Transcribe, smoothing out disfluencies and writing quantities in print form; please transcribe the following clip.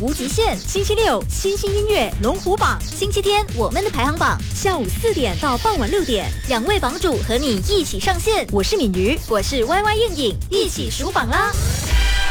无极限。星期六新兴音乐龙虎榜，星期天我们的排行榜，下午4点到傍晚6点，2位榜主和你一起上线。我是敏瑜，我是 YY 燕颖，一起数榜啦！